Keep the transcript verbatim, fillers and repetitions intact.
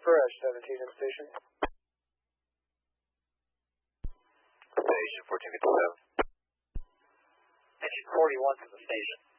Garage seventeen in station. Station fourteen fifty-seven. Engine forty-one to the station.